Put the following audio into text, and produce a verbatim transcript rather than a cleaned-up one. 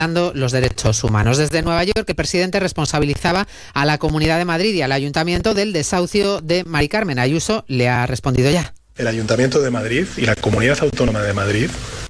los derechos humanos. Desde Nueva York, el presidente responsabilizaba a la Comunidad de Madrid y al Ayuntamiento del desahucio de Mari Carmen. Ayuso le ha respondido ya. El Ayuntamiento de Madrid y la Comunidad Autónoma de Madrid